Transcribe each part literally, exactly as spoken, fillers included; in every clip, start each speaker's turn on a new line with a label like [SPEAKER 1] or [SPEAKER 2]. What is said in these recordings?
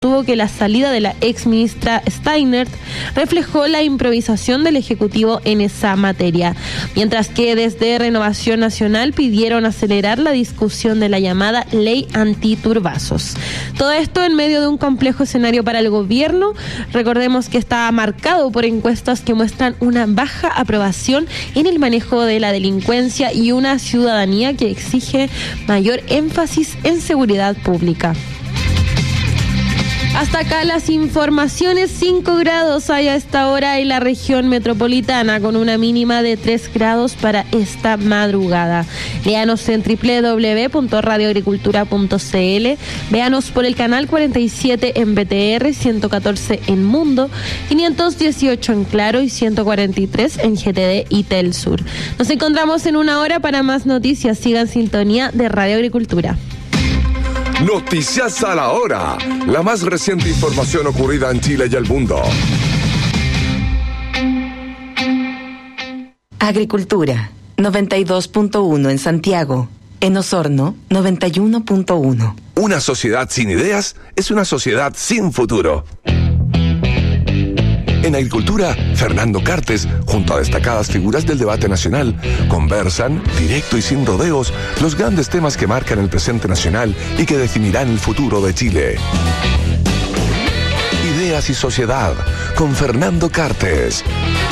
[SPEAKER 1] sostuvo que la salida de la ex ministra Steinert reflejó la improvisación del Ejecutivo en esa materia, mientras que desde Renovación Nacional pidieron acelerar la discusión de la llamada ley antiturbazos. Todo esto en medio de un complejo escenario para el gobierno. Recordemos que está marcado por encuestas que muestran una baja aprobación en el manejo de la delincuencia y una ciudadanía que exige mayor énfasis en seguridad pública. Hasta acá las informaciones. Cinco grados hay a esta hora en la región metropolitana, con una mínima de tres grados para esta madrugada. Léanos en doble u doble u doble u punto radio agricultura punto c l, véanos por el canal cuarenta y siete en B T R, ciento catorce en Mundo, quinientos dieciocho en Claro y ciento cuarenta y tres en G T D y Telsur. Nos encontramos en una hora para más noticias. Sigan sintonía de Radio Agricultura.
[SPEAKER 2] Noticias a la hora. La más reciente información ocurrida en Chile y el mundo.
[SPEAKER 3] Agricultura, noventa y dos punto uno en Santiago. En Osorno, noventa y uno punto uno.
[SPEAKER 2] Una sociedad sin ideas es una sociedad sin futuro. En Agricultura, Fernando Cartes, junto a destacadas figuras del debate nacional, conversan, directo y sin rodeos, los grandes temas que marcan el presente nacional y que definirán el futuro de Chile. Ideas y sociedad, con Fernando Cartes.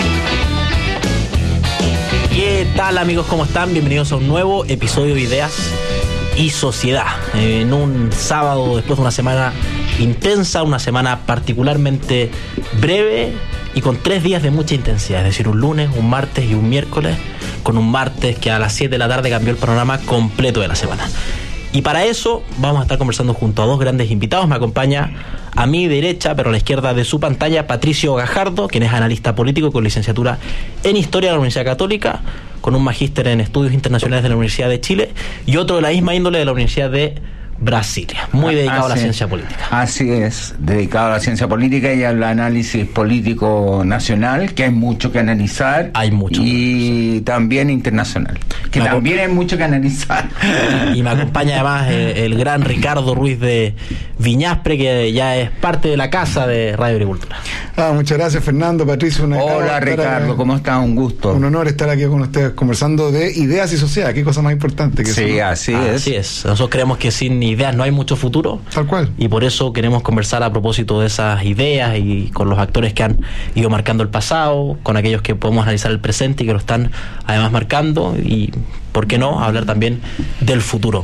[SPEAKER 4] ¿Qué tal, amigos? ¿Cómo están? Bienvenidos a un nuevo episodio de Ideas y Sociedad. En un sábado, después de una semana intensa, una semana particularmente breve y con tres días de mucha intensidad, es decir, un lunes, un martes y un miércoles, con un martes que a las siete de la tarde cambió el panorama completo de la semana. Y para eso vamos a estar conversando junto a dos grandes invitados. Me acompaña a mi derecha, pero a la izquierda de su pantalla, Patricio Gajardo, quien es analista político con licenciatura en Historia de la Universidad Católica, con un magíster en Estudios Internacionales de la Universidad de Chile y otro de la misma índole de la Universidad de Brasilia, muy dedicado así a la ciencia política.
[SPEAKER 5] Así es, dedicado a la ciencia política y al análisis político nacional, que hay mucho que analizar.
[SPEAKER 4] Hay mucho.
[SPEAKER 5] Y también internacional, que
[SPEAKER 4] me
[SPEAKER 5] también
[SPEAKER 4] acomp-
[SPEAKER 5] hay mucho que analizar.
[SPEAKER 4] Y me acompaña además eh, el gran Ricardo Ruiz de Viñaspre, que ya es parte de la casa de Radio Agricultura.
[SPEAKER 6] Ah, muchas gracias, Fernando, Patricio. Una
[SPEAKER 5] Hola, Ricardo, ¿cómo estás? Un gusto.
[SPEAKER 6] Un honor estar aquí con ustedes conversando de ideas y sociedad. Qué cosa más importante que
[SPEAKER 5] sí,
[SPEAKER 6] eso, ¿no?
[SPEAKER 5] así
[SPEAKER 4] Ah,
[SPEAKER 5] es.
[SPEAKER 4] Así es. Nosotros creemos que sin ideas no hay mucho futuro.
[SPEAKER 6] Tal cual.
[SPEAKER 4] Y por eso queremos conversar a propósito de esas ideas y con los actores que han ido marcando el pasado, con aquellos que podemos analizar el presente y que lo están además marcando, y por qué no hablar también del futuro.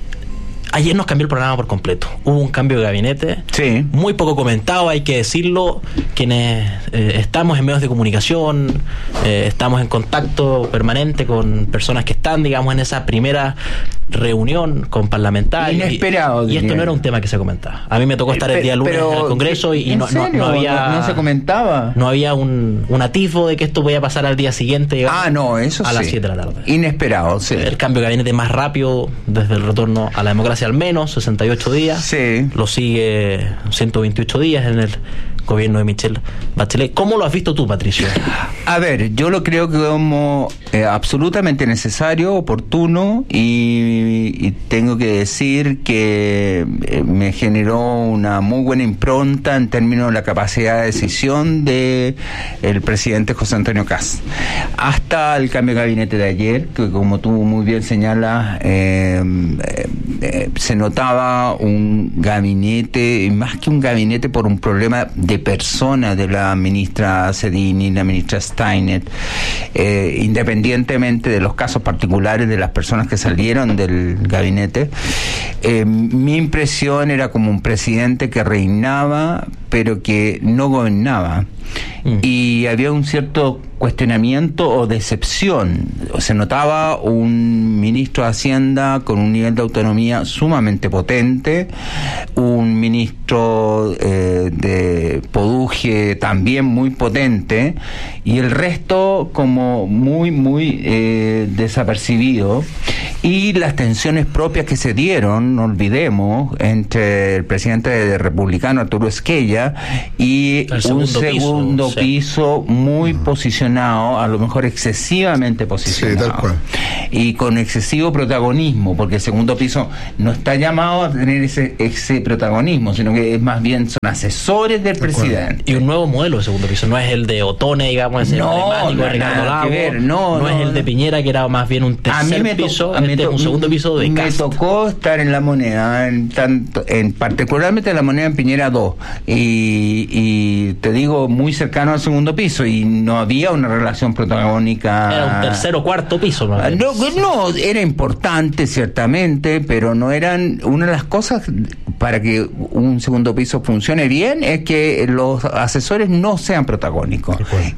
[SPEAKER 4] Ayer nos cambió el programa por completo. Hubo un cambio de gabinete,
[SPEAKER 5] sí,
[SPEAKER 4] muy poco comentado, hay que decirlo. Quienes eh, estamos en medios de comunicación, eh, estamos en contacto permanente con personas que están, digamos, en esa primera reunión con parlamentarios.
[SPEAKER 5] Inesperado.
[SPEAKER 4] Y, y esto no era un tema que se comentaba. A mí me tocó estar el día lunes
[SPEAKER 5] Pero,
[SPEAKER 4] en el Congreso y, y no, no, no había...
[SPEAKER 5] ¿No, no se comentaba?
[SPEAKER 4] No había un, un atisbo de que esto podía pasar al día siguiente, digamos,
[SPEAKER 5] Ah, no, eso
[SPEAKER 4] a
[SPEAKER 5] sí.
[SPEAKER 4] las siete de la tarde.
[SPEAKER 5] Inesperado, sí.
[SPEAKER 4] El cambio de gabinete más rápido desde el retorno a la democracia, al menos sesenta y ocho días.
[SPEAKER 5] Sí.
[SPEAKER 4] Lo sigue ciento veintiocho días en el gobierno de Michelle Bachelet. ¿Cómo lo has visto tú, Patricio?
[SPEAKER 5] A ver, yo lo creo que como eh, absolutamente necesario, oportuno, y, y tengo que decir que eh, me generó una muy buena impronta en términos de la capacidad de decisión de el presidente José Antonio Kast. Hasta el cambio de gabinete de ayer, que como tú muy bien señalas, eh, eh, eh, se notaba un gabinete, y más que un gabinete, por un problema de persona de la ministra Cedini y la ministra Steinert, eh, independientemente de los casos particulares de las personas que salieron del gabinete, eh, mi impresión era como un presidente que reinaba pero que no gobernaba. Mm. Y había un cierto cuestionamiento o decepción. Se notaba un ministro de Hacienda con un nivel de autonomía sumamente potente, un ministro eh, de Poduje también muy potente, y el resto como muy, muy eh, desapercibido. Y las tensiones propias que se dieron, no olvidemos, entre el presidente republicano Arturo Esquella Italia, y
[SPEAKER 4] El
[SPEAKER 5] un
[SPEAKER 4] segundo piso,
[SPEAKER 5] segundo
[SPEAKER 4] sí.
[SPEAKER 5] piso muy mm. posicionado, a lo mejor excesivamente posicionado.
[SPEAKER 6] Sí, tal cual.
[SPEAKER 5] Y con excesivo protagonismo, porque el segundo piso no está llamado a tener ese, ese protagonismo, sino que es más bien son asesores del tal presidente.
[SPEAKER 4] Y un nuevo modelo de segundo piso, no es el de Otone, digamos, ese
[SPEAKER 5] no,
[SPEAKER 4] emblemático
[SPEAKER 5] no
[SPEAKER 4] de Ricardo
[SPEAKER 5] nada que
[SPEAKER 4] Lagos,
[SPEAKER 5] ver, no,
[SPEAKER 4] no, no es el de Piñera, que era más bien un tercer
[SPEAKER 5] a mí me
[SPEAKER 4] piso,
[SPEAKER 5] to- a mí
[SPEAKER 4] este
[SPEAKER 5] to-
[SPEAKER 4] es un segundo piso de
[SPEAKER 5] me
[SPEAKER 4] Cast.
[SPEAKER 5] tocó estar en La Moneda, en, tanto, en particularmente en La Moneda en Piñera dos, y, y te digo, muy cercano al segundo piso, y no había una relación protagónica.
[SPEAKER 4] Era un tercer o cuarto piso, ¿no?
[SPEAKER 5] No, no, era importante ciertamente, pero no eran. Una de las cosas para que un segundo piso funcione bien es que los asesores no sean protagónicos.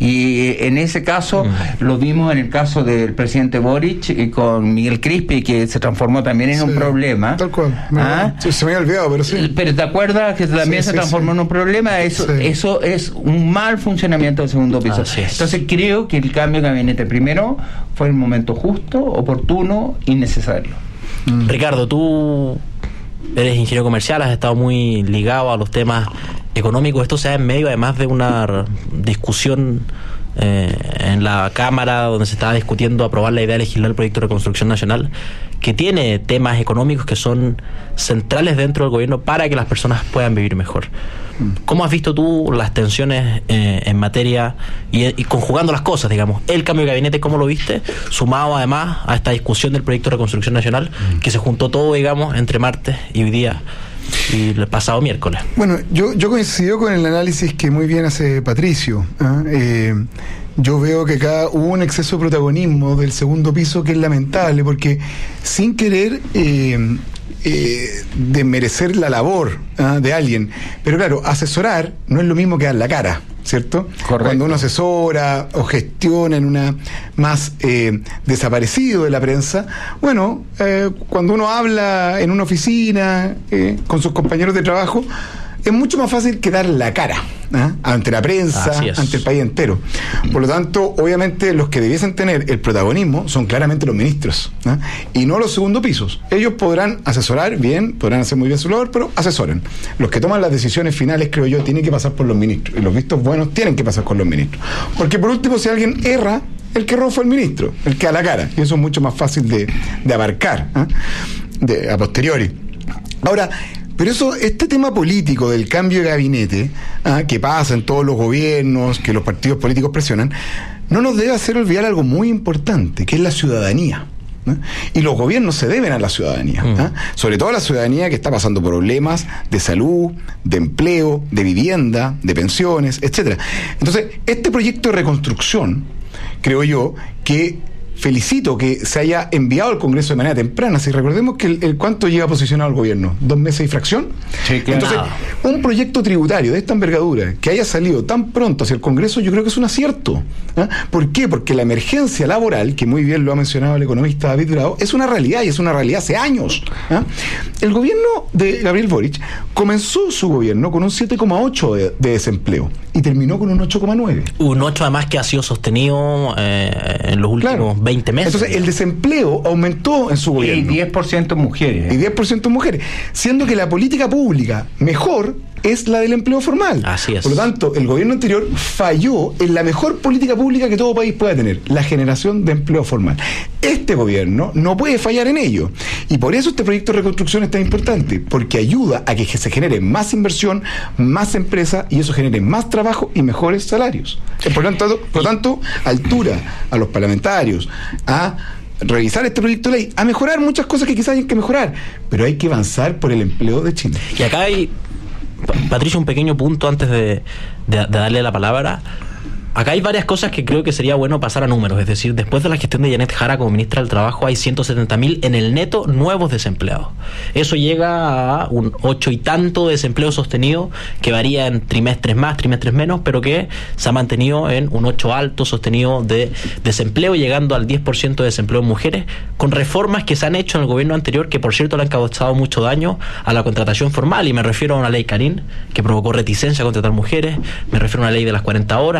[SPEAKER 5] Y en ese caso mm. lo vimos en el caso del presidente Boric y con Miguel Crispi, que se transformó también en sí, un problema.
[SPEAKER 6] Tal cual.
[SPEAKER 5] ¿Ah?
[SPEAKER 6] Sí, se me había olvidado, pero sí.
[SPEAKER 5] Pero ¿te acuerdas que también sí, se transformó sí, en un problema? Eso, sí. eso es un mal funcionamiento del segundo piso. Es. Entonces creo que el cambio de gabinete primero fue el momento justo, oportuno y necesario.
[SPEAKER 4] Mm. Ricardo, tú eres ingeniero comercial, has estado muy ligado a los temas económicos. Esto se da en medio además de una discusión eh, en la Cámara donde se estaba discutiendo aprobar la idea de legislar el proyecto de reconstrucción nacional, que tiene temas económicos que son centrales dentro del gobierno para que las personas puedan vivir mejor. ¿Cómo has visto tú las tensiones eh, en materia y, y conjugando las cosas, digamos, el cambio de gabinete, cómo lo viste, sumado además a esta discusión del proyecto de reconstrucción nacional, que se juntó todo, digamos, entre martes y hoy día y el pasado miércoles?
[SPEAKER 6] Bueno, yo, yo coincido con el análisis que muy bien hace Patricio. ¿eh? Eh, yo veo que acá hubo un exceso de protagonismo del segundo piso que es lamentable, porque sin querer eh, eh, desmerecer la labor ¿eh? de alguien, pero claro, asesorar no es lo mismo que dar la cara, ¿cierto?
[SPEAKER 5] Correcto.
[SPEAKER 6] Cuando uno asesora o gestiona en una más eh, desaparecido de la prensa, bueno, eh, cuando uno habla en una oficina eh, con sus compañeros de trabajo, es mucho más fácil que dar la cara ¿eh? ante la prensa, ante el país entero. Por lo tanto, obviamente los que debiesen tener el protagonismo son claramente los ministros ¿eh? y no los segundos pisos. Ellos podrán asesorar bien, podrán hacer muy bien su labor, pero asesoren. Los que toman las decisiones finales, creo yo, tienen que pasar por los ministros, y los vistos buenos tienen que pasar con los ministros. Porque por último, si alguien erra, el que erró fue el ministro, el que da la cara, y eso es mucho más fácil de, de abarcar ¿eh? de, a posteriori. Ahora, pero eso, este tema político del cambio de gabinete, ¿ah? que pasa en todos los gobiernos, que los partidos políticos presionan, no nos debe hacer olvidar algo muy importante, que es la ciudadanía. ¿no? Y los gobiernos se deben a la ciudadanía, mm. ¿ah? sobre todo a la ciudadanía que está pasando problemas de salud, de empleo, de vivienda, de pensiones, etcétera. Entonces, este proyecto de reconstrucción, creo yo, que felicito que se haya enviado al Congreso de manera temprana. Si recordemos que el, el cuánto lleva posicionado el gobierno, dos meses y fracción.
[SPEAKER 5] Sí, claro.
[SPEAKER 6] Entonces, un proyecto tributario de esta envergadura que haya salido tan pronto hacia el Congreso, yo creo que es un acierto. ¿eh? ¿Por qué? Porque la emergencia laboral, que muy bien lo ha mencionado el economista David Bravo, es una realidad y es una realidad hace años. ¿eh? El gobierno de Gabriel Boric comenzó su gobierno con un siete coma ocho de, de desempleo y terminó con un ocho coma nueve.
[SPEAKER 4] Un ocho además que ha sido sostenido eh, en los últimos claro. veinte meses.
[SPEAKER 6] Entonces, el desempleo aumentó en su gobierno.
[SPEAKER 5] Y diez por ciento mujeres.
[SPEAKER 6] Y diez por ciento mujeres. Siendo que la política pública mejor es la del empleo formal.
[SPEAKER 4] Así es.
[SPEAKER 6] Por lo tanto, el gobierno anterior falló en la mejor política pública que todo país pueda tener, la generación de empleo formal. Este gobierno no puede fallar en ello. Y por eso este proyecto de reconstrucción es tan importante, porque ayuda a que se genere más inversión, más empresa, y eso genere más trabajo y mejores salarios. Por lo tanto, por lo tanto altura a los parlamentarios a revisar este proyecto de ley, a mejorar muchas cosas que quizás hay que mejorar, pero hay que avanzar por el empleo de Chile.
[SPEAKER 4] Y acá hay, Patricio, un pequeño punto antes de, de, de darle la palabra. Acá hay varias cosas que creo que sería bueno pasar a números, es decir, después de la gestión de Janet Jara como ministra del Trabajo hay ciento setenta mil en el neto nuevos desempleados. Eso llega a un ocho y tanto de desempleo sostenido, que varía en trimestres más, trimestres menos, pero que se ha mantenido en un ocho alto sostenido de desempleo, llegando al diez por ciento de desempleo en mujeres, con reformas que se han hecho en el gobierno anterior, que por cierto le han causado mucho daño a la contratación formal, y me refiero a una ley Carín, que provocó reticencia a contratar mujeres, me refiero a una ley de las cuarenta horas, que los trimestres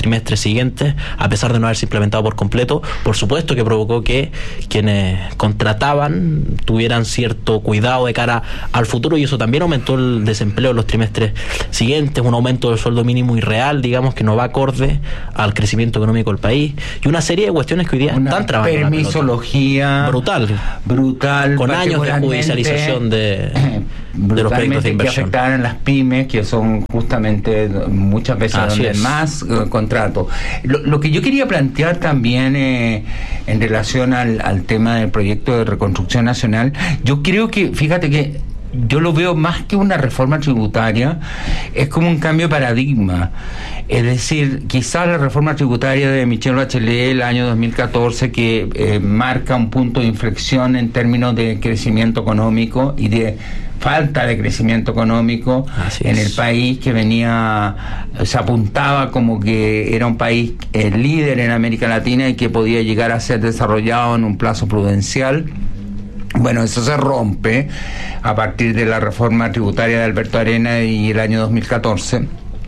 [SPEAKER 4] trimestres siguientes, a pesar de no haberse implementado por completo. Por supuesto que provocó que quienes contrataban tuvieran cierto cuidado de cara al futuro, y eso también aumentó el desempleo en los trimestres siguientes, un aumento del sueldo mínimo irreal, digamos, que no va acorde al crecimiento económico del país, y una serie de cuestiones que hoy día
[SPEAKER 5] una
[SPEAKER 4] están trabajando.
[SPEAKER 5] Permisología
[SPEAKER 4] brutal.
[SPEAKER 5] Brutal.
[SPEAKER 4] Con años de judicialización de, de los proyectos de inversión.
[SPEAKER 5] Que afectaran las pymes, que son justamente muchas veces
[SPEAKER 4] Así
[SPEAKER 5] donde
[SPEAKER 4] es.
[SPEAKER 5] más eh, contrato. Lo, lo que yo quería plantear también eh, en relación al, al tema del proyecto de reconstrucción nacional, yo creo que, fíjate que yo lo veo más que una reforma tributaria, es como un cambio de paradigma. Es decir, quizás la reforma tributaria de Michelle Bachelet el año dos mil catorce, que eh, marca un punto de inflexión en términos de crecimiento económico y de falta de crecimiento económico
[SPEAKER 4] Así
[SPEAKER 5] en
[SPEAKER 4] es.
[SPEAKER 5] el país, que venía, se apuntaba como que era un país eh, líder en América Latina y que podía llegar a ser desarrollado en un plazo prudencial. Bueno, eso se rompe a partir de la reforma tributaria de Alberto Arena y el año dos mil catorce.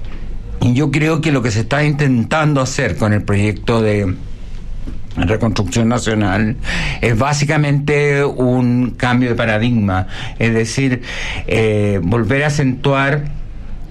[SPEAKER 5] Y yo creo que lo que se está intentando hacer con el proyecto de reconstrucción nacional es básicamente un cambio de paradigma, es decir, eh, volver a acentuar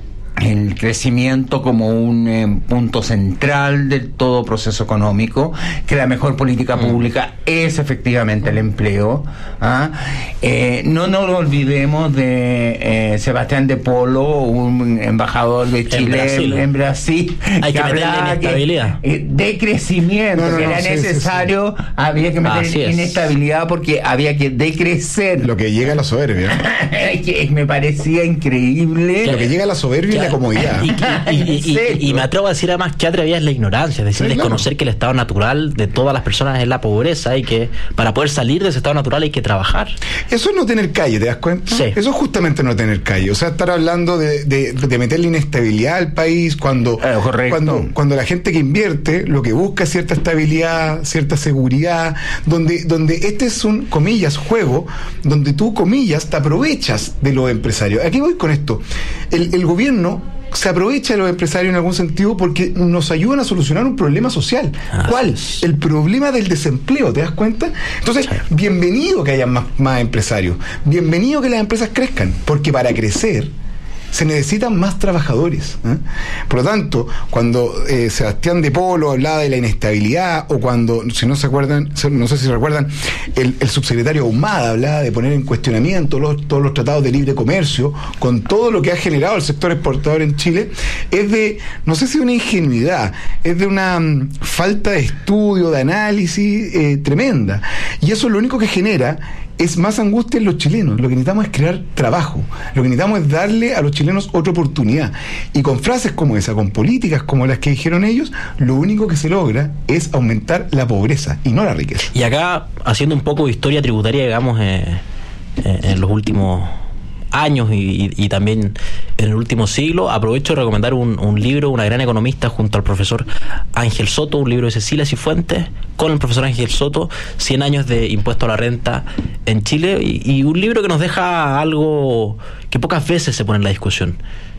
[SPEAKER 5] el crecimiento como un eh, punto central de todo proceso económico, que la mejor política pública mm. es efectivamente el empleo. ¿ah? Eh, no nos olvidemos de eh, Sebastián de Polo, un embajador de Chile en Brasil, en Brasil
[SPEAKER 4] hay que, que meterle inestabilidad
[SPEAKER 5] que, eh, de crecimiento, no, no, que no, era sí, necesario, sí, sí. había que meter Así inestabilidad es. porque había que decrecer.
[SPEAKER 6] Lo que llega a la soberbia.
[SPEAKER 5] que me parecía increíble.
[SPEAKER 6] Lo que llega a la soberbia y la comodidad.
[SPEAKER 4] Y, y, y, y, y me atrevo a decir además que atrevía es la ignorancia, es decir, sí, desconocer claro. que el estado natural de todas las personas es la pobreza y que para poder salir de ese estado natural hay que trabajar.
[SPEAKER 6] Eso es no tener calle, ¿te das cuenta?
[SPEAKER 4] Sí.
[SPEAKER 6] Eso es justamente no tener calle. O sea, estar hablando de, de, de meterle inestabilidad al país cuando,
[SPEAKER 5] eh,
[SPEAKER 6] cuando, cuando la gente que invierte lo que busca es cierta estabilidad, cierta seguridad, donde, donde este es un, comillas, juego, donde tú, comillas, te aprovechas de los empresarios. Aquí voy con esto. El, el gobierno se aprovecha de los empresarios en algún sentido porque nos ayudan a solucionar un problema social. Ah, ¿Cuál? Sí. El problema del desempleo, ¿te das cuenta? Entonces, sí. bienvenido que haya más, más empresarios, bienvenido que las empresas crezcan, porque para crecer se necesitan más trabajadores. ¿eh? Por lo tanto, cuando eh, Sebastián de Polo hablaba de la inestabilidad, o cuando, si no se acuerdan, no sé si se recuerdan, el, el subsecretario Ahumada hablaba de poner en cuestionamiento los, todos los tratados de libre comercio, con todo lo que ha generado el sector exportador en Chile, es de, no sé si una ingenuidad, es de una um, falta de estudio, de análisis eh, tremenda. Y eso lo único que genera es más angustia en los chilenos. Lo que necesitamos es crear trabajo. Lo que necesitamos es darle a los chilenos otra oportunidad. Y con frases como esa, con políticas como las que dijeron ellos, lo único que se logra es aumentar la pobreza y no la riqueza.
[SPEAKER 4] Y acá, haciendo un poco de historia tributaria, digamos, eh, eh, en los últimos años y, y, y también en el último siglo, aprovecho de recomendar un, un libro, una gran economista junto al profesor Ángel Soto, un libro de Cecilia Cifuentes con el profesor Ángel Soto, cien años de impuesto a la renta en Chile, y, y un libro que nos deja algo que pocas veces se pone en la discusión.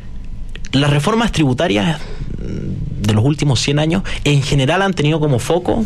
[SPEAKER 4] Las reformas tributarias de los últimos cien años en general han tenido como foco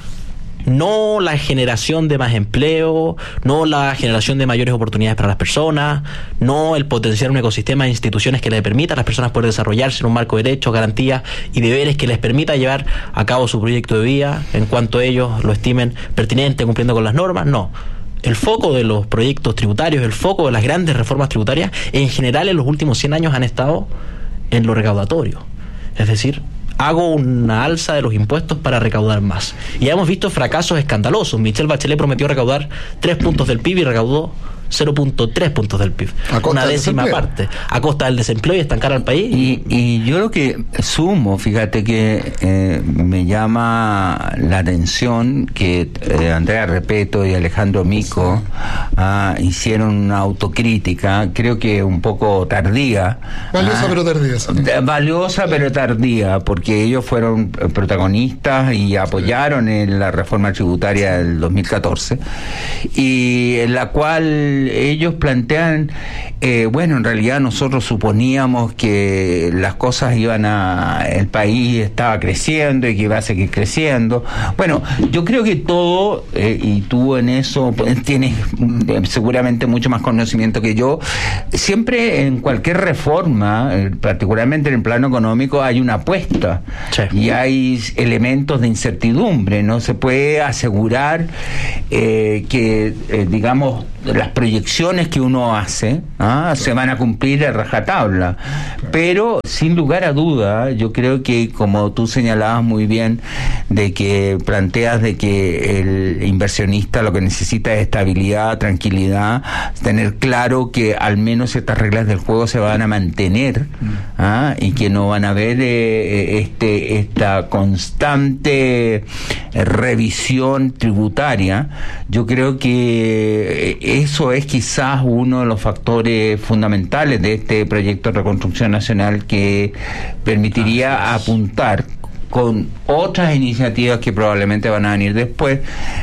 [SPEAKER 4] no la generación de más empleo, no la generación de mayores oportunidades para las personas, no el potenciar un ecosistema de instituciones que le permita a las personas poder desarrollarse en un marco de derechos, garantías y deberes que les permita llevar a cabo su proyecto de vida en cuanto ellos lo estimen pertinente, cumpliendo con las normas. No. El foco de los proyectos tributarios, el foco de las grandes reformas tributarias, en general en los últimos cien años han estado en lo recaudatorio. Es decir, hago una alza de los impuestos para recaudar más. Y ya hemos visto fracasos escandalosos. Michelle Bachelet prometió recaudar tres puntos del P I B y recaudó cero punto tres puntos del P I B, una décima parte, a costa del desempleo y estancar al país.
[SPEAKER 5] Y, y yo lo que sumo, fíjate que eh, me llama la atención que eh, Andrea Repeto y Alejandro Mico ah, hicieron una autocrítica, creo que un poco tardía.
[SPEAKER 6] Valiosa ah, pero tardía. ¿Sí?
[SPEAKER 5] Valiosa pero tardía, porque ellos fueron protagonistas y apoyaron en la reforma tributaria del dos mil catorce, y en la cual el, ellos plantean, eh, bueno, en realidad nosotros suponíamos que las cosas iban a, el país estaba creciendo y que iba a seguir creciendo. Bueno, yo creo que todo, eh, y tú en eso pues, tienes eh, seguramente mucho más conocimiento que yo, siempre en cualquier reforma, eh, particularmente en el plano económico, hay una apuesta, sí, y hay elementos de incertidumbre. No se puede asegurar eh, que, eh, digamos, las proyecciones que uno hace ¿ah? se van a cumplir a rajatabla, pero sin lugar a duda yo creo que, como tú señalabas muy bien, de que planteas de que el inversionista lo que necesita es estabilidad, tranquilidad, tener claro que al menos estas reglas del juego se van a mantener ¿ah? y que no van a haber eh, este esta constante eh, revisión tributaria. Yo creo que eh, eso es quizás uno de los factores fundamentales de este proyecto de reconstrucción nacional, que permitiría apuntar con otras iniciativas que probablemente van a venir después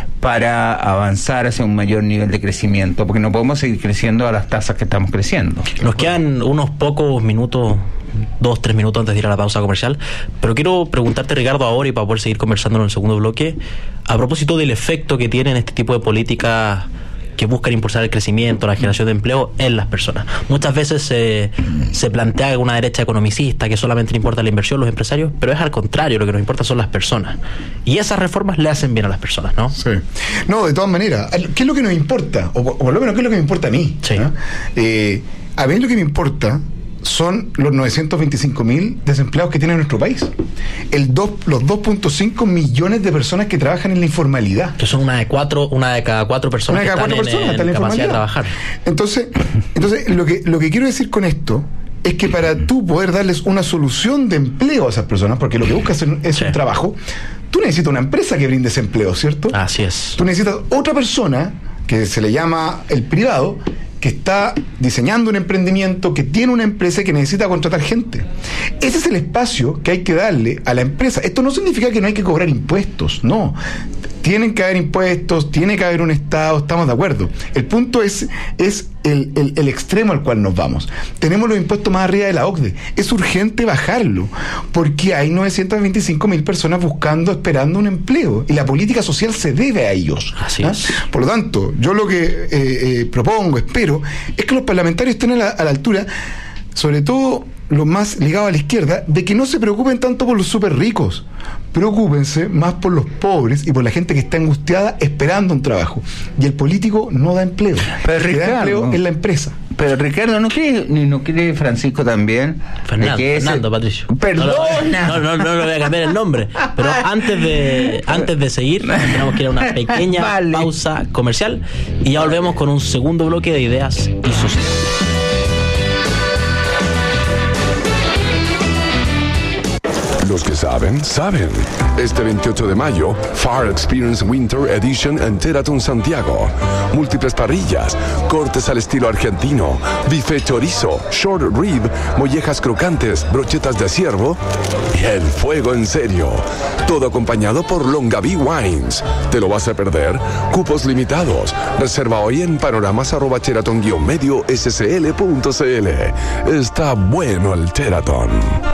[SPEAKER 5] para avanzar hacia un mayor nivel de crecimiento, porque no podemos seguir creciendo a las tasas que estamos creciendo.
[SPEAKER 4] Nos quedan unos pocos minutos, dos, tres minutos antes de ir a la pausa comercial, pero quiero preguntarte, Ricardo, ahora y para poder seguir conversando en el segundo bloque, a propósito del efecto que tienen este tipo de políticas que buscan impulsar el crecimiento, la generación de empleo en las personas. Muchas veces se, se plantea una derecha economicista que solamente le importa la inversión, los empresarios, pero es al contrario, lo que nos importa son las personas. Y esas reformas le hacen bien a las personas, ¿no?
[SPEAKER 6] Sí. No, de todas maneras, ¿qué es lo que nos importa? O, o por lo menos, ¿qué es lo que me importa a mí?
[SPEAKER 4] Sí.
[SPEAKER 6] ¿no? Eh, a mí lo que me importa son los novecientos veinticinco mil desempleados que tiene nuestro país. El dos, los dos punto cinco millones de personas que trabajan en la informalidad.
[SPEAKER 4] Que son una de cuatro, una de cada cuatro personas
[SPEAKER 6] una de cada
[SPEAKER 4] que
[SPEAKER 6] cuatro
[SPEAKER 4] están
[SPEAKER 6] personas
[SPEAKER 4] en, en,
[SPEAKER 6] en
[SPEAKER 4] capacidad de trabajar.
[SPEAKER 6] Entonces, entonces lo que lo que quiero decir con esto es que para tú poder darles una solución de empleo a esas personas, porque lo que buscas es sí. un trabajo, tú necesitas una empresa que brinde ese empleo, ¿cierto?
[SPEAKER 4] Así es.
[SPEAKER 6] Tú necesitas otra persona, que se le llama el privado, que está diseñando un emprendimiento, que tiene una empresa y que necesita contratar gente. Ese es el espacio que hay que darle a la empresa. Esto no significa que no hay que cobrar impuestos, no. Tienen que haber impuestos, tiene que haber un Estado, estamos de acuerdo. El punto es, es el, el, el extremo al cual nos vamos. Tenemos los impuestos más arriba de la O C D E. Es urgente bajarlo, porque hay novecientos veinticinco mil personas buscando, esperando un empleo, y la política social se debe a ellos.
[SPEAKER 4] Así
[SPEAKER 6] ¿ah?
[SPEAKER 4] es.
[SPEAKER 6] Por lo tanto, yo lo que eh, eh, propongo, espero, es que los parlamentarios estén a la, a la altura, sobre todo los más ligados a la izquierda, de que no se preocupen tanto por los súper ricos. Preocúpense más por los pobres y por la gente que está angustiada esperando un trabajo. Y el político no da empleo.
[SPEAKER 5] Pero
[SPEAKER 6] el que
[SPEAKER 5] Ricardo,
[SPEAKER 6] da empleo es la empresa.
[SPEAKER 5] Pero Ricardo, ¿no cree, no cree Francisco también?
[SPEAKER 4] Fernando,
[SPEAKER 5] de que ese...
[SPEAKER 4] Fernando, Patricio.
[SPEAKER 5] Perdona.
[SPEAKER 4] No, no, no, no, no voy a cambiar el nombre. Pero antes de antes de seguir, tenemos que ir a una pequeña vale. pausa comercial y ya volvemos con un segundo bloque de ideas y sociedad.
[SPEAKER 2] Los que saben, saben. Este veintiocho de mayo, Far Experience Winter Edition en Teraton Santiago. Múltiples parrillas, cortes al estilo argentino, bife chorizo, short rib, mollejas crocantes, brochetas de ciervo y el fuego en serio. Todo acompañado por Longaví Wines. ¿Te lo vas a perder? Cupos limitados. Reserva hoy en panoramas arroba teraton guion medio scl punto cl. Está bueno el Teraton.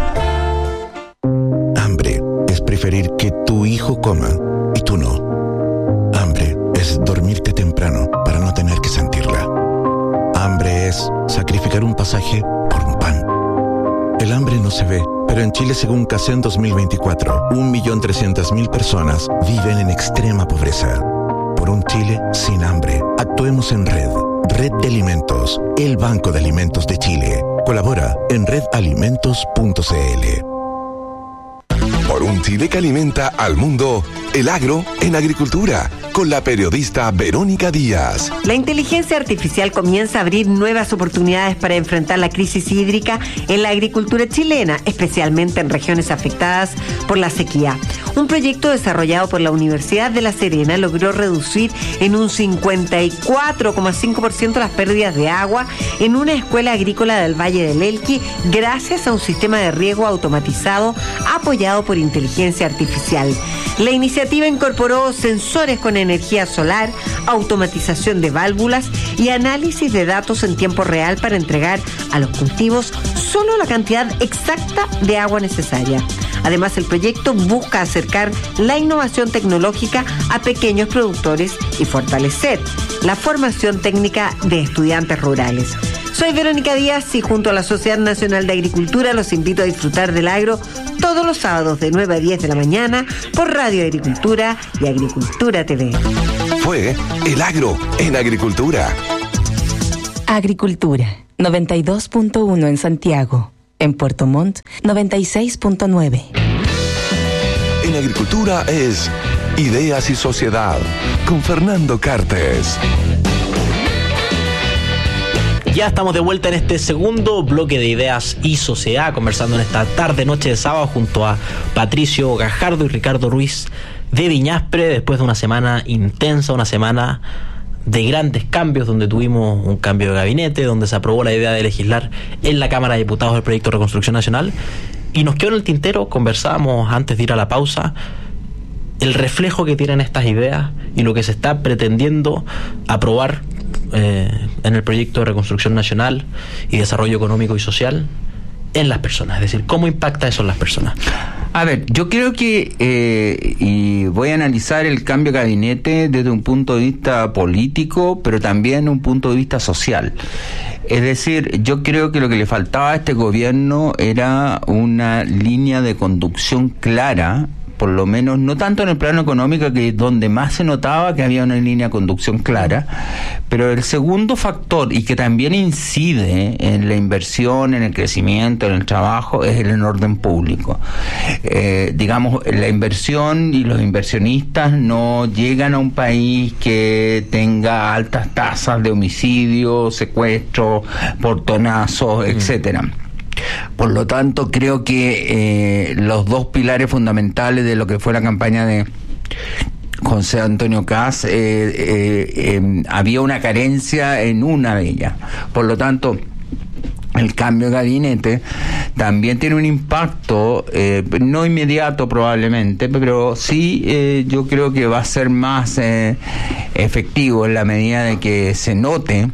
[SPEAKER 7] Preferir que tu hijo coma y tú no. Hambre es dormirte temprano para no tener que sentirla. Hambre es sacrificar un pasaje por un pan. El hambre no se ve, pero en Chile, según CACEN dos mil veinticuatro, un millón trescientas mil personas viven en extrema pobreza. Por un Chile sin hambre, actuemos en red. Red de Alimentos, el Banco de Alimentos de Chile. Colabora en red alimentos punto cl.
[SPEAKER 2] Por un Chile que alimenta al mundo, el agro en agricultura, con la periodista Verónica Díaz.
[SPEAKER 8] La inteligencia artificial comienza a abrir nuevas oportunidades para enfrentar la crisis hídrica en la agricultura chilena, especialmente en regiones afectadas por la sequía. Un proyecto desarrollado por la Universidad de La Serena logró reducir en un cincuenta y cuatro coma cinco por ciento las pérdidas de agua en una escuela agrícola del Valle del Elqui, gracias a un sistema de riego automatizado apoyado por inteligencia artificial. La iniciativa incorporó sensores con energía solar, automatización de válvulas y análisis de datos en tiempo real para entregar a los cultivos solo la cantidad exacta de agua necesaria. Además, el proyecto busca acercar la innovación tecnológica a pequeños productores y fortalecer la formación técnica de estudiantes rurales. Soy Verónica Díaz y junto a la Sociedad Nacional de Agricultura los invito a disfrutar del agro todos los sábados de nueve a diez de la mañana por Radio Agricultura y Agricultura T V.
[SPEAKER 2] Fue El Agro en Agricultura.
[SPEAKER 3] Agricultura, noventa y dos punto uno en Santiago. En Puerto Montt, noventa y seis punto nueve.
[SPEAKER 2] En Agricultura es Ideas y Sociedad con Fernando Cartes.
[SPEAKER 4] Ya estamos de vuelta en este segundo bloque de Ideas y Sociedad, conversando en esta tarde, noche de sábado, junto a Patricio Gajardo y Ricardo Ruiz de Viñaspre, después de una semana intensa, una semana de grandes cambios, donde tuvimos un cambio de gabinete, donde se aprobó la idea de legislar en la Cámara de Diputados el proyecto de Reconstrucción Nacional, y nos quedó en el tintero, conversábamos antes de ir a la pausa, el reflejo que tienen estas ideas y lo que se está pretendiendo aprobar eh, en el proyecto de Reconstrucción Nacional y Desarrollo Económico y Social en las personas, es decir, cómo impacta eso en las personas.
[SPEAKER 5] A ver, yo creo que, eh, y voy a analizar el cambio de gabinete desde un punto de vista político, pero también un punto de vista social. Es decir, yo creo que lo que le faltaba a este gobierno era una línea de conducción clara, por lo menos, no tanto en el plano económico, que es donde más se notaba que había una línea de conducción clara, pero el segundo factor, y que también incide en la inversión, en el crecimiento, en el trabajo, es el orden público. Eh, digamos, la inversión y los inversionistas no llegan a un país que tenga altas tasas de homicidio, secuestro, portonazos, etcétera. Por lo tanto, creo que eh, los dos pilares fundamentales de lo que fue la campaña de José Antonio Kast, eh, eh, eh, había una carencia en una de ellas. Por lo tanto, el cambio de gabinete también tiene un impacto, eh, no inmediato probablemente, pero sí eh, yo creo que va a ser más eh, efectivo en la medida de que se note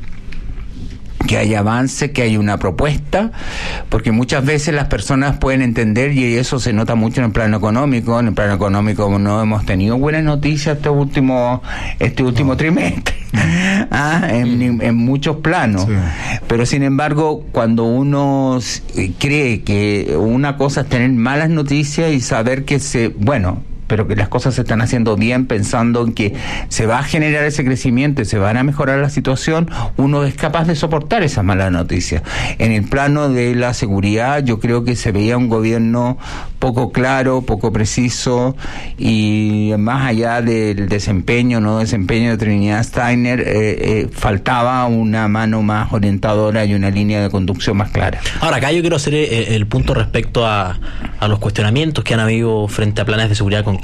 [SPEAKER 5] que hay avance, que hay una propuesta, porque muchas veces las personas pueden entender, y eso se nota mucho en el plano económico. En el plano económico no hemos tenido buenas noticias este último este último trimestre, ¿ah? en, en muchos planos, sí. Pero sin embargo, cuando uno cree que una cosa es tener malas noticias y saber que se, bueno, pero que las cosas se están haciendo bien, pensando en que se va a generar ese crecimiento y se van a mejorar la situación, uno es capaz de soportar esas malas noticias. En el plano de la seguridad, yo creo que se veía un gobierno poco claro, poco preciso, y más allá del desempeño, no desempeño de Trinidad Steiner, eh, eh, faltaba una mano más orientadora y una línea de conducción más clara.
[SPEAKER 4] Ahora, acá yo quiero hacer el, el punto respecto a, a los cuestionamientos que han habido frente a planes de seguridad concretos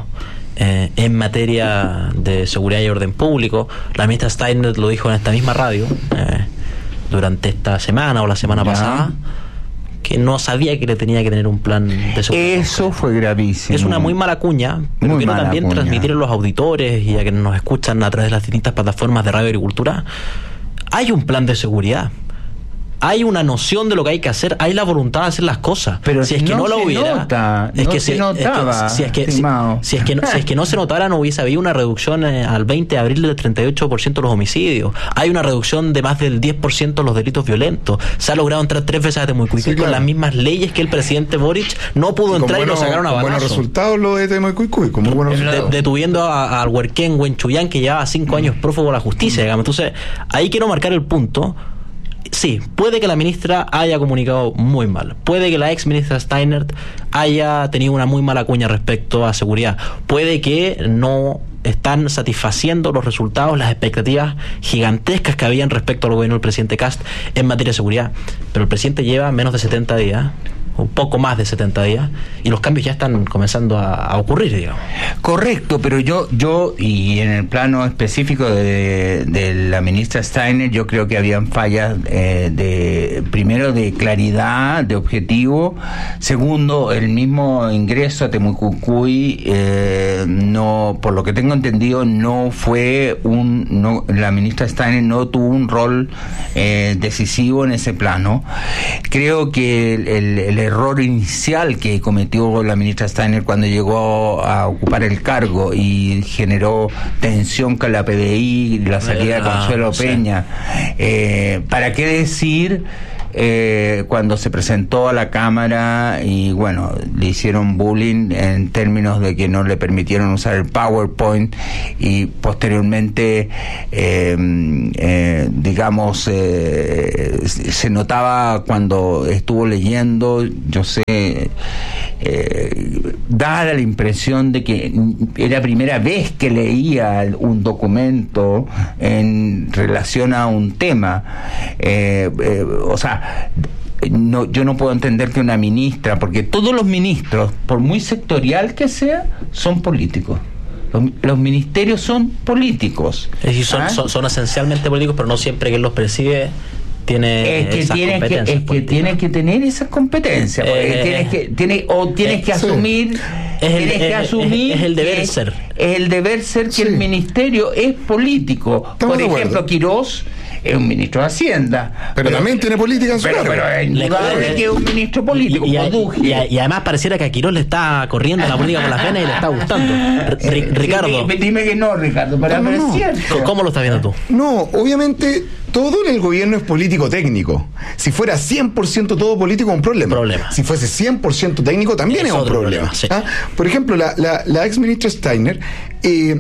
[SPEAKER 4] eh, en materia de seguridad y orden público. La ministra Steiner lo dijo en esta misma radio eh, durante esta semana o la semana ya. pasada, que no sabía que le tenía que tener un plan de seguridad.
[SPEAKER 5] Eso fue gravísimo.
[SPEAKER 4] Es una muy mala cuña, pero muy quiero también cuña. transmitir a los auditores y a quienes nos escuchan a través de las distintas plataformas de Radio Agricultura. Hay un plan de seguridad. Hay una noción de lo que hay que hacer, hay la voluntad de hacer las cosas.
[SPEAKER 5] Pero
[SPEAKER 4] si es que
[SPEAKER 5] no,
[SPEAKER 4] no lo hubiera,
[SPEAKER 5] nota,
[SPEAKER 4] es
[SPEAKER 5] no
[SPEAKER 4] que
[SPEAKER 5] se
[SPEAKER 4] si,
[SPEAKER 5] notaba,
[SPEAKER 4] es que, si, es que, si, si, es que no, si es que no se notara, no hubiese habido una reducción eh, al veinte de abril del treinta y ocho por ciento de los homicidios. Hay una reducción de más del diez por ciento de los delitos violentos. Se ha logrado entrar tres veces a Temucuicui sí, claro. con las mismas leyes que el presidente Boric no pudo entrar bueno, y lo sacaron a balazo.
[SPEAKER 6] Buenos resultados lo de Temucuicui, como buenos
[SPEAKER 4] de, detuviendo al Huerquén Huenchuyán, que llevaba cinco años prófugo de la justicia, mm. digamos. Entonces, ahí quiero marcar el punto. Sí, puede que la ministra haya comunicado muy mal. Puede que la ex ministra Steiner haya tenido una muy mala cuña respecto a seguridad. Puede que no están satisfaciendo los resultados, las expectativas gigantescas que habían respecto al gobierno del presidente Kast en materia de seguridad. Pero el presidente lleva menos de setenta días un poco más de setenta días, y los cambios ya están comenzando a, a ocurrir, digamos.
[SPEAKER 5] Correcto, pero yo, yo y en el plano específico de, de la ministra Steiner, yo creo que habían fallas eh, de, primero, de claridad, de objetivo. Segundo, el mismo ingreso a Temucucuy, eh, no, por lo que tengo entendido, no fue un, no, la ministra Steiner no tuvo un rol eh, decisivo en ese plano. Creo que el, el, el error inicial que cometió la ministra Steiner cuando llegó a ocupar el cargo y generó tensión con la P D I, la salida de Consuelo Peña, eh, ¿para qué decir? Eh, cuando se presentó a la Cámara y bueno, le hicieron bullying en términos de que no le permitieron usar el PowerPoint, y posteriormente eh, eh, digamos eh, se notaba cuando estuvo leyendo, yo sé, eh, daba la impresión de que era primera vez que leía un documento en relación a un tema, eh, eh, o sea, No, yo no puedo entender que una ministra, porque todos los ministros, por muy sectorial que sea, son políticos. Los, los ministerios son políticos.
[SPEAKER 4] Es decir, son, ¿ah? son, son esencialmente políticos, pero no siempre quien los preside tiene
[SPEAKER 5] es que
[SPEAKER 4] esas
[SPEAKER 5] tienes
[SPEAKER 4] competencias.
[SPEAKER 5] Que, es que tienes que tener esas competencias.
[SPEAKER 4] Eh,
[SPEAKER 5] tienes que, tienes, o tienes
[SPEAKER 4] eh,
[SPEAKER 5] que asumir...
[SPEAKER 4] Es el,
[SPEAKER 5] tienes que
[SPEAKER 4] es,
[SPEAKER 5] asumir
[SPEAKER 4] es, es el deber
[SPEAKER 5] que,
[SPEAKER 4] ser.
[SPEAKER 5] Es el deber ser que
[SPEAKER 6] sí.
[SPEAKER 5] el ministerio es político.
[SPEAKER 6] Estamos
[SPEAKER 5] Por ejemplo,
[SPEAKER 6] acuerdo.
[SPEAKER 5] Quirós es un ministro de Hacienda.
[SPEAKER 6] Pero, pero también tiene política en su
[SPEAKER 5] pero,
[SPEAKER 6] cargo.
[SPEAKER 5] pero es
[SPEAKER 4] Le-
[SPEAKER 5] indudable que es un ministro político.
[SPEAKER 4] Y, y,
[SPEAKER 5] como
[SPEAKER 4] y, y, y además pareciera que a Quirós le está corriendo la política por las venas y le está gustando. R- Ricardo,
[SPEAKER 5] Dime, dime que no, Ricardo, pero,
[SPEAKER 6] No,
[SPEAKER 5] pero
[SPEAKER 6] no.
[SPEAKER 5] es cierto.
[SPEAKER 4] ¿cómo lo estás viendo tú?
[SPEAKER 6] No, obviamente todo en el gobierno es político técnico. Si fuera cien por ciento todo político, un problema.
[SPEAKER 4] Problema.
[SPEAKER 6] Si fuese cien por ciento técnico, también
[SPEAKER 4] Es
[SPEAKER 6] es, un
[SPEAKER 4] otro
[SPEAKER 6] problema.
[SPEAKER 4] problema, sí.
[SPEAKER 6] ¿Ah? Por ejemplo, la, la, la ex ministra Steiner eh,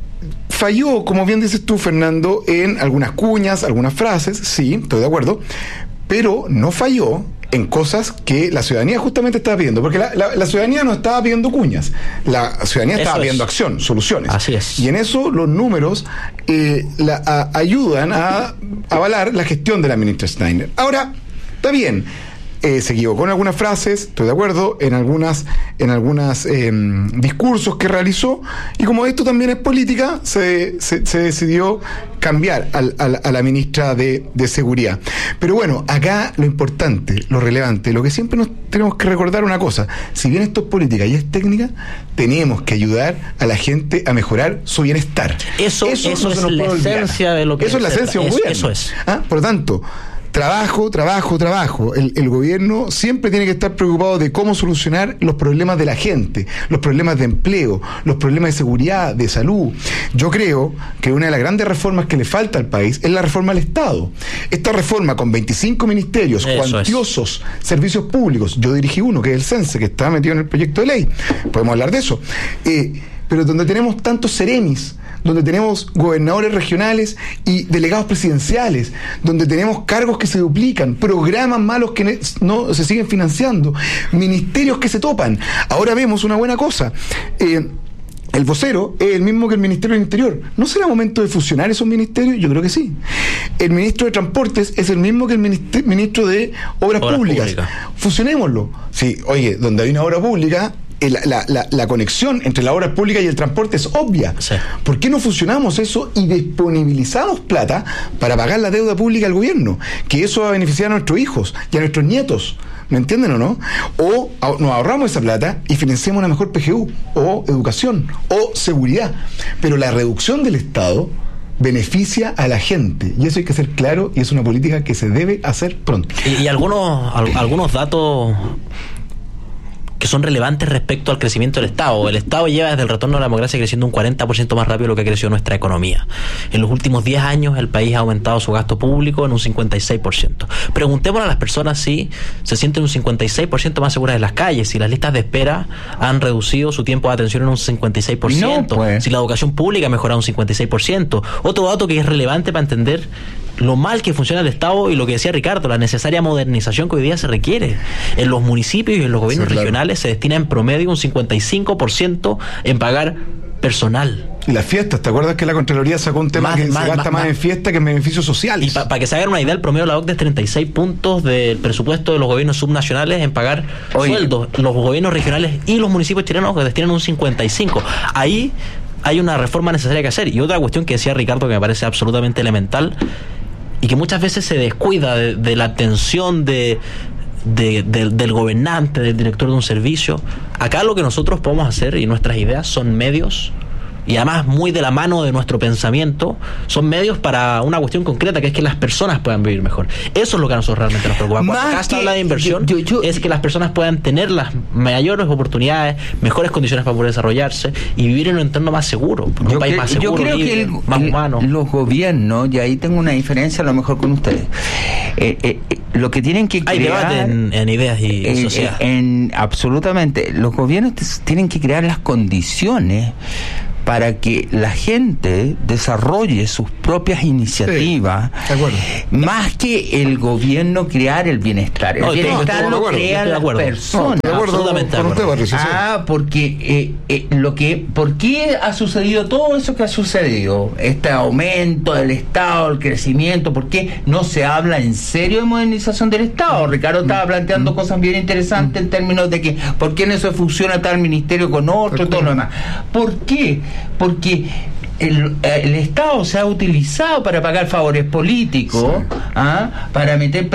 [SPEAKER 6] falló, como bien dices tú, Fernando, en algunas cuñas, algunas frases, sí, estoy de acuerdo, pero no falló en cosas que la ciudadanía justamente estaba pidiendo, porque la, la, la ciudadanía no estaba pidiendo cuñas, la ciudadanía estaba
[SPEAKER 4] Eso es.
[SPEAKER 6] pidiendo acción, soluciones.
[SPEAKER 4] Así es.
[SPEAKER 6] Y en eso los números eh, la, a- ayudan a avalar la gestión de la ministra Steiner. Ahora, está bien. Eh, se equivocó en algunas frases, estoy de acuerdo, en algunas, en algunas eh, discursos que realizó, y como esto también es política, se, se, se decidió cambiar al, al, a la ministra de, de Seguridad. Pero bueno, acá lo importante, lo relevante, lo que siempre nos tenemos que recordar una cosa: si bien esto es política y es técnica, tenemos que ayudar a la gente a mejorar su bienestar.
[SPEAKER 4] Eso- eso
[SPEAKER 6] no se
[SPEAKER 4] es
[SPEAKER 6] nos
[SPEAKER 4] la
[SPEAKER 6] puede olvidar.
[SPEAKER 4] esencia de lo que
[SPEAKER 6] Eso es la
[SPEAKER 4] es-
[SPEAKER 6] esencia de un
[SPEAKER 4] eso-
[SPEAKER 6] gobierno.
[SPEAKER 4] eso es.
[SPEAKER 6] ¿Ah? Por lo tanto, trabajo, trabajo, trabajo. El, el gobierno siempre tiene que estar preocupado de cómo solucionar los problemas de la gente, los problemas de empleo, los problemas de seguridad, de salud. Yo creo que una de las grandes reformas que le falta al país es la reforma al Estado. Esta reforma con veinticinco ministerios,
[SPEAKER 4] Eso
[SPEAKER 6] cuantiosos servicios públicos. Yo dirigí uno, que es el CENSE, que está metido en el proyecto de ley. Podemos hablar de eso. Eh, pero donde tenemos tantos seremis, donde tenemos gobernadores regionales y delegados presidenciales, donde tenemos cargos que se duplican, programas malos que ne- no se siguen financiando, ministerios que se topan. Ahora vemos una buena cosa. Eh, el vocero es el mismo que el Ministerio del Interior. ¿No será momento de fusionar esos ministerios? Yo creo que sí. El ministro de Transportes es el mismo que el minister- ministro de Obras,
[SPEAKER 4] Obras
[SPEAKER 6] Públicas.
[SPEAKER 4] Públicas.
[SPEAKER 6] Fusionémoslo. Sí, oye, donde hay una obra pública, la, la, la, la conexión entre la obra pública y el transporte es obvia.
[SPEAKER 4] Sí.
[SPEAKER 6] ¿Por qué no fusionamos eso y disponibilizamos plata para pagar la deuda pública al gobierno? Que eso va a beneficiar a nuestros hijos y a nuestros nietos. ¿Me entienden o no? O a- nos ahorramos esa plata y financiamos una mejor P G U, o educación, o seguridad. Pero la reducción del Estado beneficia a la gente, y eso hay que ser claro, y es una política que se debe hacer pronto.
[SPEAKER 4] Y, y algunos al- algunos datos que son relevantes respecto al crecimiento del Estado. El Estado lleva desde el retorno a la democracia creciendo un cuarenta por ciento más rápido de lo que ha crecido nuestra economía. En los últimos diez años el país ha aumentado su gasto público en un cincuenta y seis por ciento. Preguntémosle a las personas si se sienten un cincuenta y seis por ciento más seguras en las calles, si las listas de espera han reducido su tiempo de atención en un cincuenta y seis por ciento,
[SPEAKER 5] No, pues.
[SPEAKER 4] si la educación pública ha mejorado un cincuenta y seis por ciento. Otro dato que es relevante para entender lo mal que funciona el Estado y lo que decía Ricardo, la necesaria modernización que hoy día se requiere. En los municipios y en los gobiernos
[SPEAKER 6] Sí, claro.
[SPEAKER 4] regionales se destina en promedio un cincuenta y cinco por ciento en pagar personal.
[SPEAKER 6] Y las fiestas, ¿te acuerdas que la Contraloría sacó un tema
[SPEAKER 4] Más-
[SPEAKER 6] que
[SPEAKER 4] más-
[SPEAKER 6] se gasta
[SPEAKER 4] más-
[SPEAKER 6] más,
[SPEAKER 4] más.
[SPEAKER 6] en fiestas que en beneficios
[SPEAKER 4] Y
[SPEAKER 6] sociales?
[SPEAKER 4] para que se hagan una idea, el promedio de la O C D E es treinta y seis puntos del presupuesto de los gobiernos subnacionales en pagar
[SPEAKER 5] Oye.
[SPEAKER 4] sueldos. Los gobiernos regionales y los municipios chilenos que destinan un cincuenta y cinco. Ahí hay una reforma necesaria que hacer. Y otra cuestión que decía Ricardo que me parece absolutamente elemental y que muchas veces se descuida de, de la atención de, de- del- del gobernante, del director de un servicio. Acá lo que nosotros podemos hacer y nuestras ideas son medios, y además muy de la mano de nuestro pensamiento, son medios para una cuestión concreta, que es que las personas puedan vivir mejor. Eso es lo que a nosotros realmente nos preocupa. Cuando
[SPEAKER 5] Más
[SPEAKER 4] acá se
[SPEAKER 5] que-
[SPEAKER 4] habla de inversión,
[SPEAKER 5] yo- yo-
[SPEAKER 4] es que las personas puedan tener las mayores oportunidades, mejores condiciones para poder desarrollarse y vivir en un entorno más seguro, un
[SPEAKER 5] Yo,
[SPEAKER 4] país
[SPEAKER 5] cre-
[SPEAKER 4] más
[SPEAKER 5] yo
[SPEAKER 4] seguro,
[SPEAKER 5] creo
[SPEAKER 4] libre,
[SPEAKER 5] que el-
[SPEAKER 4] más
[SPEAKER 5] el-
[SPEAKER 4] humano.
[SPEAKER 5] los gobiernos, y ahí tengo una diferencia a lo mejor con ustedes, eh, eh, eh, lo que tienen que
[SPEAKER 4] Hay
[SPEAKER 5] crear...
[SPEAKER 4] debate en, en ideas y en
[SPEAKER 5] Eh,
[SPEAKER 4] sociedad.
[SPEAKER 5] eh, en, absolutamente. Los gobiernos t- tienen que crear las condiciones para que la gente desarrolle sus propias iniciativas,
[SPEAKER 6] de acuerdo.
[SPEAKER 5] más que el gobierno crear el bienestar. El
[SPEAKER 4] No, estoy-
[SPEAKER 5] bienestar
[SPEAKER 6] estoy de
[SPEAKER 5] lo
[SPEAKER 6] acuerdo,
[SPEAKER 5] crean
[SPEAKER 4] estoy de
[SPEAKER 5] las
[SPEAKER 4] acuerdo.
[SPEAKER 6] No,
[SPEAKER 5] personas.
[SPEAKER 6] estoy de acuerdo con,
[SPEAKER 4] absolutamente de
[SPEAKER 6] con usted,
[SPEAKER 4] acuerdo.
[SPEAKER 6] Patricio. sí.
[SPEAKER 5] Ah, porque eh, eh, lo que, ¿por qué ha sucedido todo eso que ha sucedido? Este aumento del Estado, el crecimiento, ¿por qué no se habla en serio de modernización del Estado? Ricardo estaba planteando cosas bien interesantes en términos de que ¿por qué no se fusiona tal ministerio con otro y todo lo demás? ¿Por qué? Porque el, el Estado se ha utilizado para pagar favores políticos, ¿ah? Para meter